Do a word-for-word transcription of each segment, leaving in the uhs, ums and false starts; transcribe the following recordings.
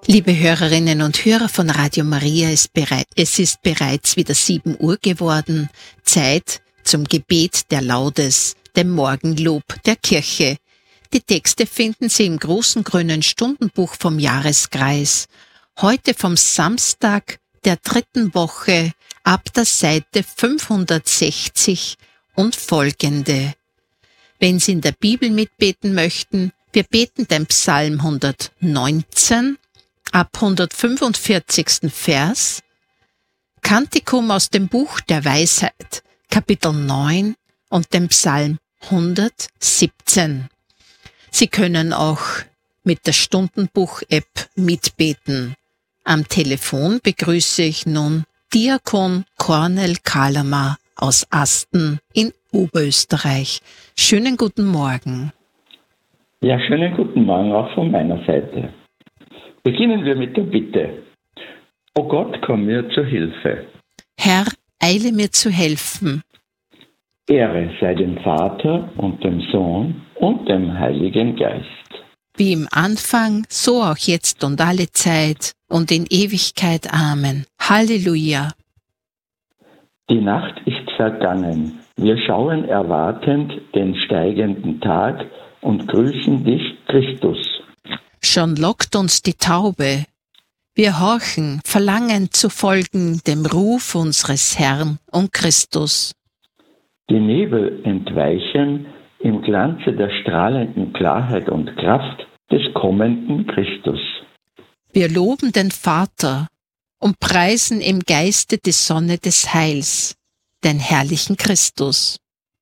Liebe Hörerinnen und Hörer von Radio Maria, es, bereit, es ist bereits wieder sieben Uhr geworden. Zeit zum Gebet der Laudes, dem Morgenlob der Kirche. Die Texte finden Sie im großen grünen Stundenbuch vom Jahreskreis. Heute vom Samstag der dritten Woche ab der Seite fünfhundertsechzig und folgende. Wenn Sie in der Bibel mitbeten möchten, wir beten den Psalm hundertneunzehn, ab hundertfünfundvierzigsten Vers, Kantikum aus dem Buch der Weisheit, Kapitel neun und dem Psalm hundertsiebzehn. Sie können auch mit der Stundenbuch-App mitbeten. Am Telefon begrüße ich nun Diakon Kornel Kalamer aus Asten in Oberösterreich. Schönen guten Morgen. Ja, schönen guten Morgen auch von meiner Seite. Beginnen wir mit der Bitte. O Gott, komm mir zur Hilfe. Herr, eile mir zu helfen. Ehre sei dem Vater und dem Sohn und dem Heiligen Geist. Wie im Anfang, so auch jetzt und alle Zeit und in Ewigkeit. Amen. Halleluja. Die Nacht ist vergangen. Wir schauen erwartend den steigenden Tag und grüßen dich, Christus. Schon lockt uns die Taube. Wir horchen, verlangen zu folgen dem Ruf unseres Herrn und Christus. Die Nebel entweichen im Glanze der strahlenden Klarheit und Kraft des kommenden Christus. Wir loben den Vater und preisen im Geiste die Sonne des Heils, den herrlichen Christus.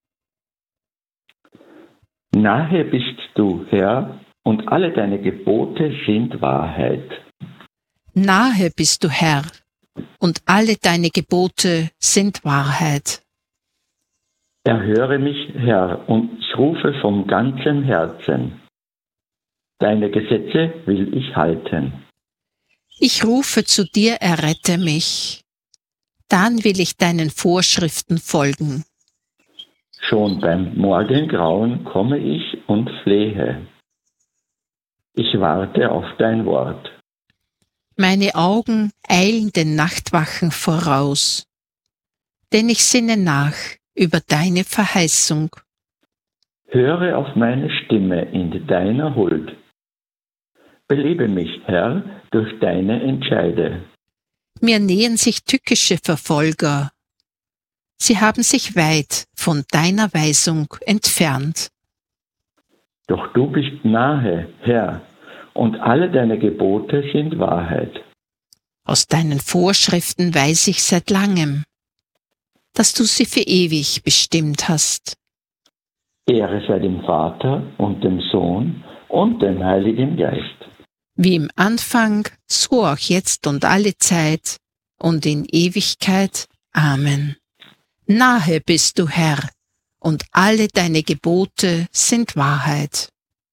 Nahe bist du, Herr, und alle deine Gebote sind Wahrheit. Nahe bist du, Herr, und alle deine Gebote sind Wahrheit. Erhöre mich, Herr, und ich rufe von ganzem Herzen. Deine Gesetze will ich halten. Ich rufe zu dir, errette mich. Dann will ich deinen Vorschriften folgen. Schon beim Morgengrauen komme ich und flehe. Ich warte auf dein Wort. Meine Augen eilen den Nachtwachen voraus, denn ich sinne nach über deine Verheißung. Höre auf meine Stimme in deiner Huld. Belebe mich, Herr, durch deine Entscheide. Mir nähern sich tückische Verfolger. Sie haben sich weit von deiner Weisung entfernt. Doch du bist nahe, Herr, und alle deine Gebote sind Wahrheit. Aus deinen Vorschriften weiß ich seit langem, dass du sie für ewig bestimmt hast. Ehre sei dem Vater und dem Sohn und dem Heiligen Geist. Wie im Anfang, so auch jetzt und alle Zeit und in Ewigkeit. Amen. Nahe bist du, Herr, und alle deine Gebote sind Wahrheit.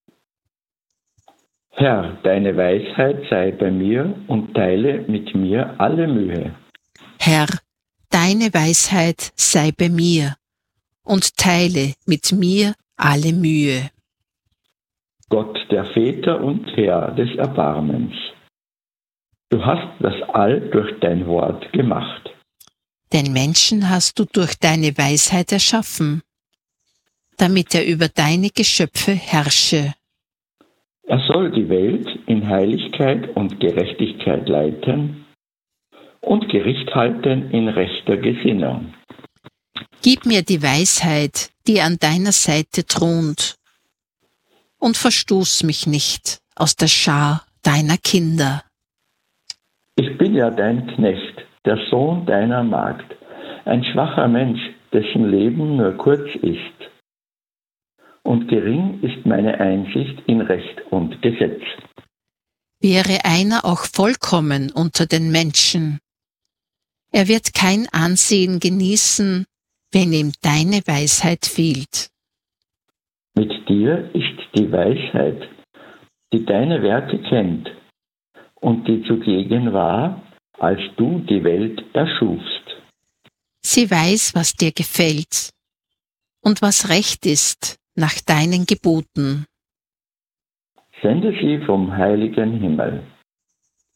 Herr, deine Weisheit sei bei mir und teile mit mir alle Mühe. Herr, deine Weisheit sei bei mir und teile mit mir alle Mühe. Gott, der Väter und Herr des Erbarmens, du hast das All durch dein Wort gemacht. Den Menschen hast du durch deine Weisheit erschaffen, damit er über deine Geschöpfe herrsche. Er soll die Welt in Heiligkeit und Gerechtigkeit leiten und Gericht halten in rechter Gesinnung. Gib mir die Weisheit, die an deiner Seite thront, und verstoß mich nicht aus der Schar deiner Kinder. Ich bin ja dein Knecht, der Sohn deiner Magd, ein schwacher Mensch, dessen Leben nur kurz ist. Und gering ist meine Einsicht in Recht und Gesetz. Wäre einer auch vollkommen unter den Menschen, er wird kein Ansehen genießen, wenn ihm deine Weisheit fehlt. Mit dir ist die Weisheit, die deine Werke kennt und die zugegen war, als du die Welt erschufst. Sie weiß, was dir gefällt und was recht ist nach deinen Geboten. Sende sie vom heiligen Himmel.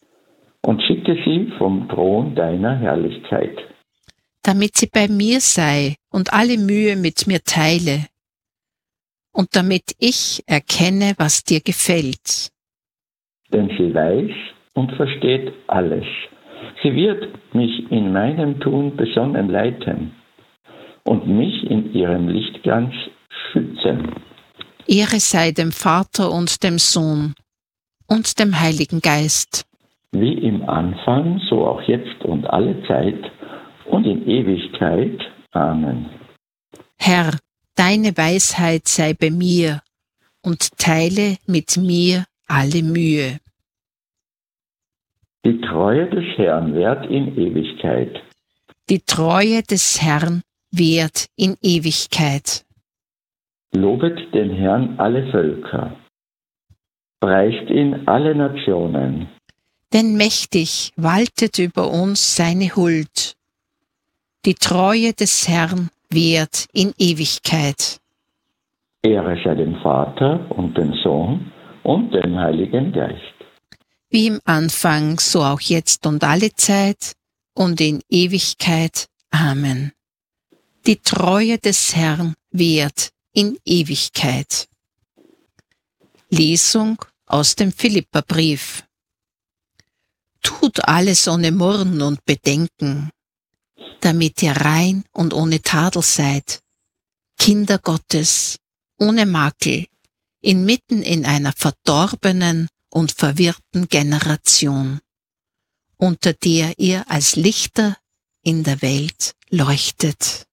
und schicke sie vom Thron deiner Herrlichkeit, damit sie bei mir sei und alle Mühe mit mir teile, und damit ich erkenne, was dir gefällt. denn sie weiß und versteht alles. Sie wird mich in meinem Tun besonnen leiten und mich in ihrem Lichtglanz schützen. Ehre sei dem Vater und dem Sohn und dem Heiligen Geist, Wie im Anfang, so auch jetzt und alle Zeit und in Ewigkeit. Amen. Herr, deine Weisheit sei bei mir und teile mit mir alle Mühe. Die Treue des Herrn währt in Ewigkeit. Die Treue des Herrn währt in Ewigkeit. Lobet den Herrn alle Völker. Preist ihn alle Nationen. Denn mächtig waltet über uns seine Huld. Die Treue des Herrn währt in Ewigkeit. Ehre sei dem Vater und dem Sohn und dem Heiligen Geist. Wie im Anfang, so auch jetzt und alle Zeit und in Ewigkeit. Amen. Die Treue des Herrn währt in Ewigkeit. Lesung aus dem Philipperbrief. Tut alles ohne Murren und Bedenken, damit ihr rein und ohne Tadel seid, Kinder Gottes, ohne Makel, inmitten in einer verdorbenen und verwirrten Generation, unter der ihr als Lichter in der Welt leuchtet.